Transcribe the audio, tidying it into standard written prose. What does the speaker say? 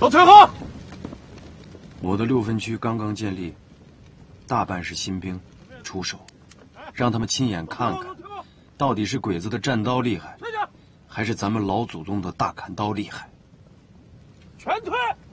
都退后！ 我的6分区刚刚建立，大半是新兵，出手，让他们亲眼看看，到底是鬼子的战刀厉害，还是咱们老祖宗的大砍刀厉害。 全退！